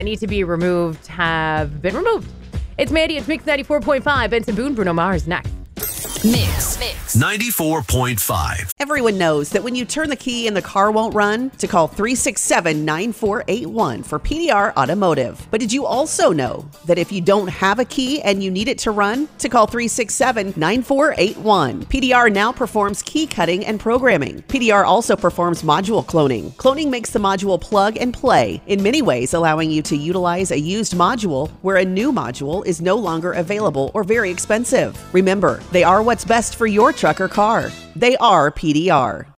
that need to be removed have been removed. It's Mandy. It's Mix 94.5. Benson Boone, Bruno Mars next. Mix 94.5. Everyone knows that when you turn the key and the car won't run, to call 367-9481 for PDR Automotive. But did you also know that if you don't have a key and you need it to run, to call 367-9481. PDR now performs key cutting and programming. PDR also performs module cloning. Cloning makes the module plug and play, in many ways allowing you to utilize a used module where a new module is no longer available or very expensive. Remember, they are what's best for your truck or car. They are PDR.